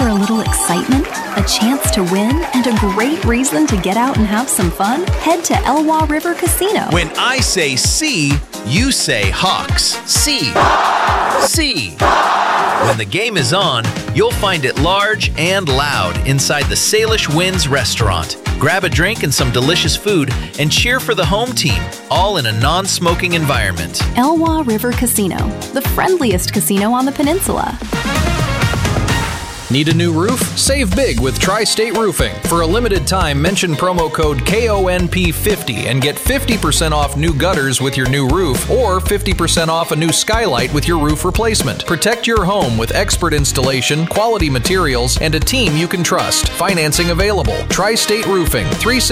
for a little excitement, a chance to win, and a great reason to get out and have some fun? Head to Elwha River Casino. When I say see, you say Hawks. See. See. When the game is on, you'll find it large and loud inside the Salish Winds restaurant. Grab a drink and some delicious food and cheer for the home team, all in a non-smoking environment. Elwha River Casino, the friendliest casino on the peninsula. Need a new roof? Save big with Tri-State Roofing. For a limited time, mention promo code KONP50 and get 50% off new gutters with your new roof or 50% off a new skylight with your roof replacement. Protect your home with expert installation, quality materials, and a team you can trust. Financing available. Tri-State Roofing,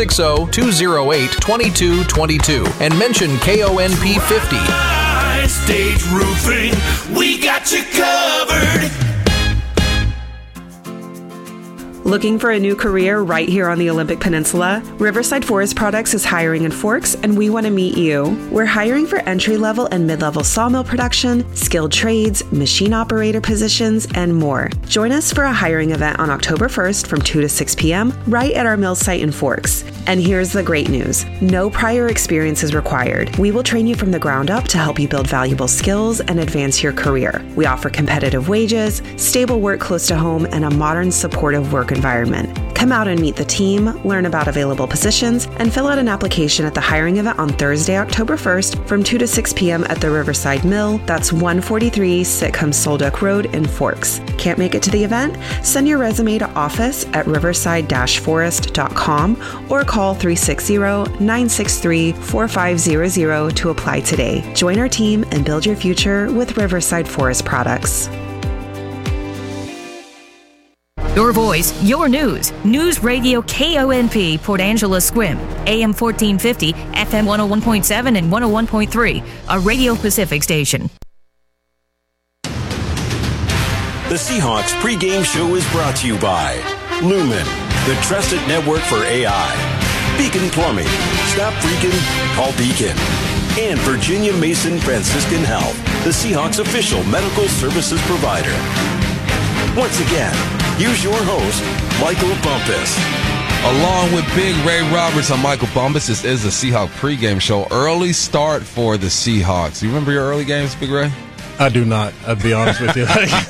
360-208-2222 and mention KONP50. Tri-State Roofing, we got you covered. Looking for a new career right here on the Olympic Peninsula? Riverside Forest Products is hiring in Forks, and we want to meet you. We're hiring for entry-level and mid-level sawmill production, skilled trades, machine operator positions, and more. Join us for a hiring event on October 1st from 2 to 6 p.m. right at our mill site in Forks. And here's the great news. No prior experience is required. We will train you from the ground up to help you build valuable skills and advance your career. We offer competitive wages, stable work close to home, and a modern, supportive work environment. Come out and meet the team, learn about available positions, and fill out an application at the hiring event on Thursday, October 1st from 2 to 6 p.m. at the Riverside Mill. That's 143 Sitcomb Solduck Road in Forks. Can't make it to the event? Send your resume to office@riverside-forest.com or call 360-963-4500 to apply today. Join our team and build your future with Riverside Forest Products. Your voice, your news. News Radio KONP, Port Angela Squim, AM 1450, FM 101.7 and 101.3, a Radio Pacific station. The Seahawks pregame show is brought to you by Lumen, the trusted network for AI, Beacon Plumbing, stop freaking, call Beacon, and Virginia Mason Franciscan Health, the Seahawks official medical services provider. Once again, here's your host, Michael Bumpus. Along with Big Ray Roberts, I'm Michael Bumpus. This is the Seahawk pregame show. Early start for the Seahawks. You remember your early games, Big Ray? I do not. I'll be honest with you.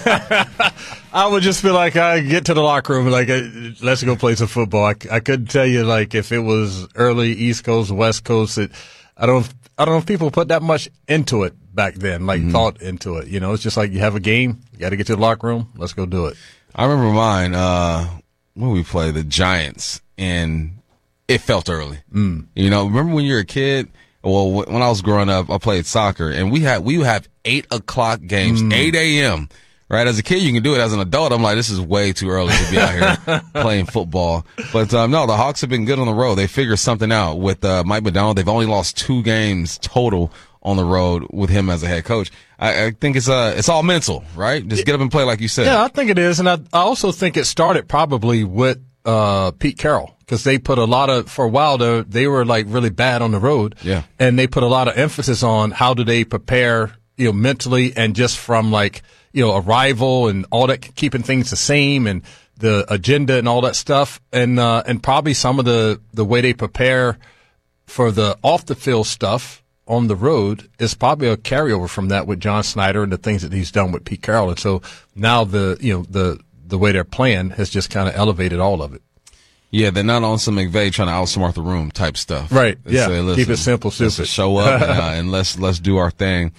I would just feel like I get to the locker room and like, let's go play some football. I couldn't tell you like if it was early East Coast, West Coast. I don't know if people put that much into it back then, like thought into it. You know, it's just like you have a game, you got to get to the locker room. Let's go do it. I remember mine when we played the Giants, and it felt early. You know, remember when you were a kid? Well, when I was growing up, I played soccer, and we would have 8 o'clock games, 8 a.m., right? As a kid, you can do it. As an adult, I'm like, this is way too early to be out here playing football. But no, the Hawks have been good on the road. They figured something out with Mike Macdonald. They've only lost 2 games total on the road with him as a head coach. I think it's all mental, right? Just get up and play like you said. Yeah, I think it is. And I also think it started probably with Pete Carroll, because they put for a while, they were like really bad on the road. Yeah. And they put a lot of emphasis on how do they prepare, mentally and just from like, arrival and all that, keeping things the same and the agenda and all that stuff. And probably some of the way they prepare for the off the field stuff on the road is probably a carryover from that with John Snyder and the things that he's done with Pete Carroll. And so now the way they're playing has just kind of elevated all of it. Yeah, they're not on some McVay trying to outsmart the room type stuff. Right. They say, keep it simple, stupid. Let's show up and let's do our thing.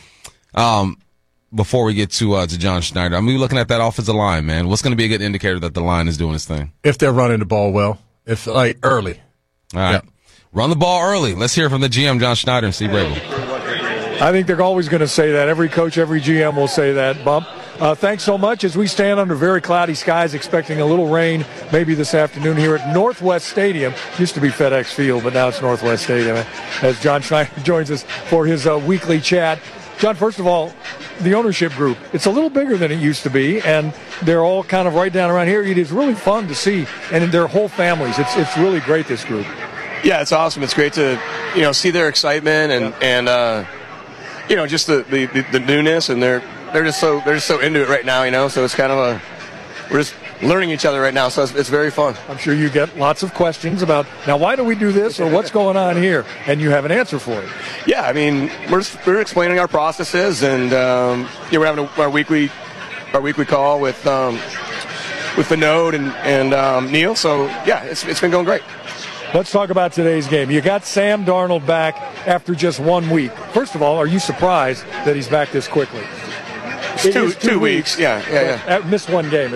Before we get to John Schneider, I'm looking at that offensive line, man. What's going to be a good indicator that the line is doing its thing? If they're running the ball well, if like early. All right. Yeah. Run the ball early. Let's hear from the GM, John Schneider, and Steve Rabel. I think they're always going to say that. Every coach, every GM will say that, Bump. Thanks so much as we stand under very cloudy skies, expecting a little rain maybe this afternoon here at Northwest Stadium. Used to be FedEx Field, but now it's Northwest Stadium. As John Schneider joins us for his weekly chat. John, first of all, the ownership group, it's a little bigger than it used to be, and they're all kind of right down around here. It is really fun to see, and their whole families. It's really great, this group. Yeah, it's awesome. It's great to see their excitement and just the newness, and they're just so into it right now. So it's kind of we're just learning each other right now, so it's very fun. I'm sure you get lots of questions about, now, why do we do this, or what's going on here? And you have an answer for it. Yeah, I mean, we're explaining our processes, and we're having our weekly call with Vinod and Neil. So yeah, it's been going great. Let's talk about today's game. You got Sam Darnold back after just 1 week. First of all, are you surprised that he's back this quickly? It's two weeks. Yeah. Missed one game.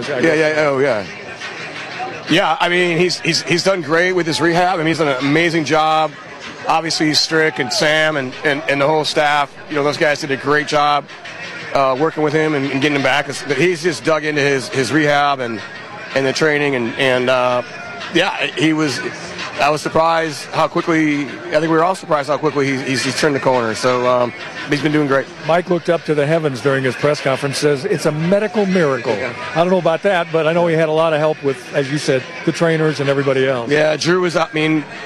Yeah, I mean, he's done great with his rehab. I mean, he's done an amazing job. Obviously, Strick and Sam and the whole staff, those guys did a great job working with him and getting him back. He's just dug into his rehab and the training. I was surprised how quickly, I think we were all surprised how quickly he's turned the corner. So he's been doing great. Mike looked up to the heavens during his press conference, says it's a medical miracle. I don't know about that, but I know he had a lot of help with, as you said, the trainers and everybody else. Yeah, Drew was, a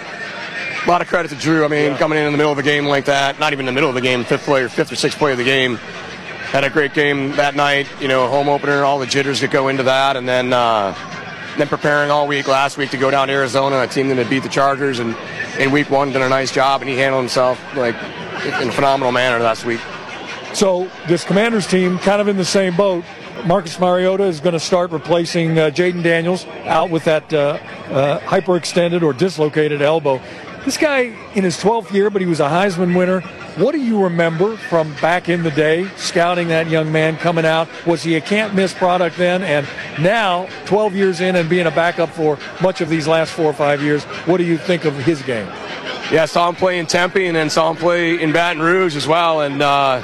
lot of credit to Drew. Coming in the middle of a game like that, not even in the middle of the game, fifth or sixth play of the game, had a great game that night, home opener, all the jitters that go into that, and then preparing all week last week to go down to Arizona, a team that had beat the Chargers, and in week one done a nice job, and he handled himself in a phenomenal manner last week. So this Commanders team kind of in the same boat. Marcus Mariota is going to start replacing Jaden Daniels out with that hyperextended or dislocated elbow. This guy in his 12th year, but he was a Heisman winner. What do you remember from back in the day, scouting that young man coming out? Was he a can't-miss product then? And now, 12 years in and being a backup for much of these last 4 or 5 years, what do you think of his game? Yeah, I saw him play in Tempe and then saw him play in Baton Rouge as well. And,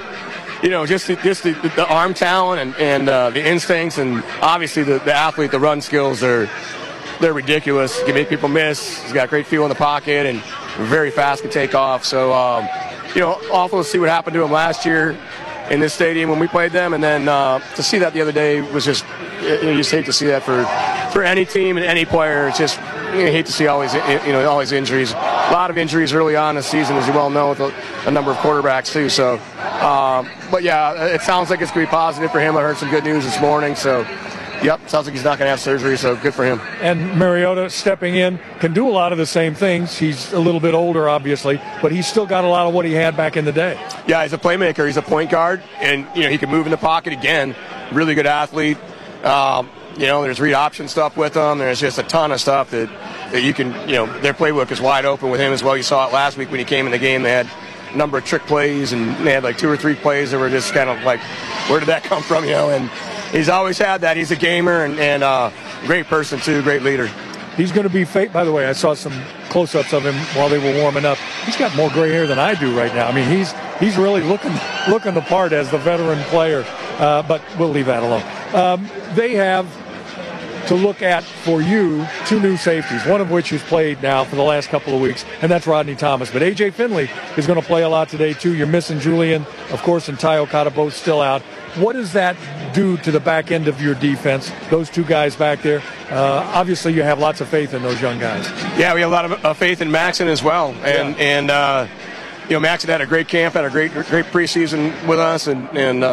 just the arm talent and the instincts, and obviously the athlete, the run skills, they're ridiculous. He can make people miss. He's got a great feel in the pocket and very fast can take off. So, awful to see what happened to him last year in this stadium when we played them. And then to see that the other day was just, you just hate to see that for any team and any player. It's just, you hate to see all these injuries. A lot of injuries early on in the season, as you well know, with a number of quarterbacks too. So, but yeah, it sounds like it's going to be positive for him. I heard some good news this morning. So, yep, sounds like he's not going to have surgery, so good for him. And Mariota stepping in can do a lot of the same things. He's a little bit older, obviously, but he's still got a lot of what he had back in the day. Yeah, he's a playmaker. He's a point guard, and he can move in the pocket again. Really good athlete. There's read option stuff with him. There's just a ton of stuff that you can, their playbook is wide open with him as well. You saw it last week when he came in the game. They had a number of trick plays, and they had like 2 or 3 plays that were just kind of like, where did that come from, and he's always had that. He's a gamer and great person, too, great leader. He's going to be by the way, I saw some close-ups of him while they were warming up. He's got more gray hair than I do right now. I mean, he's really looking the part as the veteran player, but we'll leave that alone. They have to look at, for you, 2 new safeties, one of which has played now for the last couple of weeks, and that's Rodney Thomas. But A.J. Finley is going to play a lot today, too. You're missing Julian, of course, and Ty Okada both still out. What does that do to the back end of your defense, those 2 guys back there? Obviously, you have lots of faith in those young guys. Yeah, we have a lot of faith in Maxon as well. And Maxon had a great camp, had a great preseason with us, and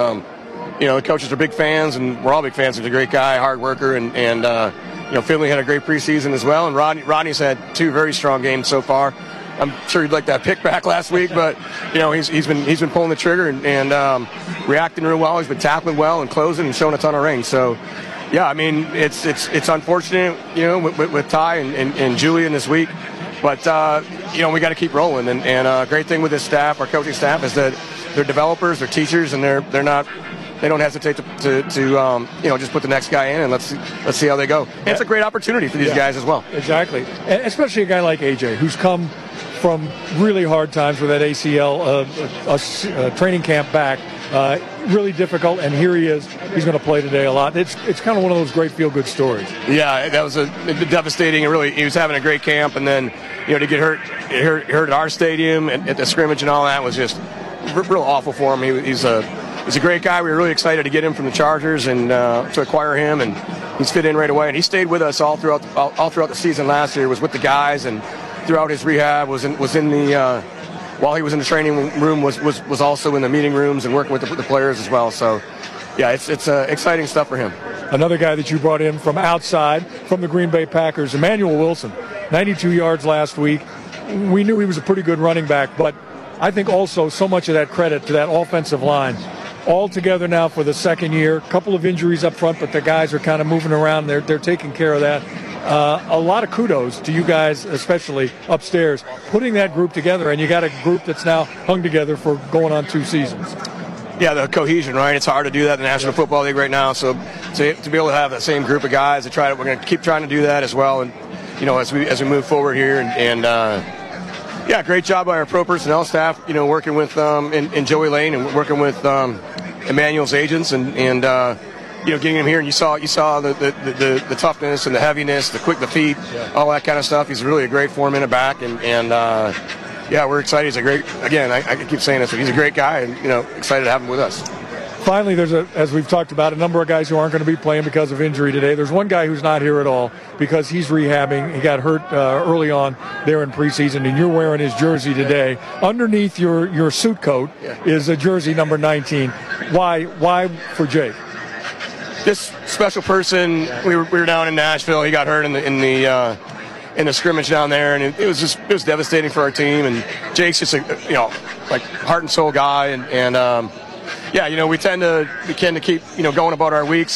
the coaches are big fans, and we're all big fans. He's a great guy, hard worker, and Finley had a great preseason as well. And Rodney's had 2 very strong games so far. I'm sure he'd like that pick back last week, but he's been pulling the trigger and reacting real well. He's been tackling well and closing and showing a ton of range. So, yeah, I mean it's unfortunate, with Ty and Julian this week, but we got to keep rolling. And great thing with this staff, our coaching staff, is that they're developers, they're teachers, and they don't hesitate to just put the next guy in and let's see how they go. And it's a great opportunity for these guys as well. Exactly, and especially a guy like AJ who's come from really hard times with that ACL training camp back. Really difficult, and here he is. He's going to play today a lot. It's kind of one of those great feel-good stories. Yeah, that was a devastating. Really, he was having a great camp, and then to get hurt at our stadium and at the scrimmage and all that was just real awful for him. He's a great guy. We were really excited to get him from the Chargers and to acquire him, and he's fit in right away. And he stayed with us all throughout the season last year. Was with the guys and throughout his rehab. Was in the while he was in the training room. Was also in the meeting rooms and working with the players as well. So, yeah, it's exciting stuff for him. Another guy that you brought in from outside, from the Green Bay Packers, Emmanuel Wilson, 92 yards last week. We knew he was a pretty good running back, but I think also so much of that credit to that offensive line. All together now for the second year. A couple of injuries up front, but the guys are kind of moving around. They're taking care of that. A lot of kudos to you guys, especially upstairs, putting that group together, and you got a group that's now hung together for going on 2 seasons. Yeah, the cohesion, right? It's hard to do that in the National Football League right now. So to be able to have that same group of guys, we're going to keep trying to do that as well. And as we move forward here, and yeah, great job by our pro personnel staff. Working with and Joey Lane and working with Emmanuel's agents and getting him here. And you saw the toughness and the heaviness, the feet, all that kind of stuff. He's really a great foreman and back, and yeah, we're excited. He's a great. Again, I keep saying this, but he's a great guy, and excited to have him with us. Finally, there's as we've talked about, a number of guys who aren't going to be playing because of injury today. There's one guy who's not here at all because he's rehabbing. He got hurt early on there in preseason, and you're wearing his jersey today. Underneath your suit coat is a jersey number 19. Why for Jake? This special person. We were down in Nashville. He got hurt in the scrimmage down there, and it was devastating for our team. And Jake's just a heart and soul guy, and yeah, we tend to keep going about our weeks.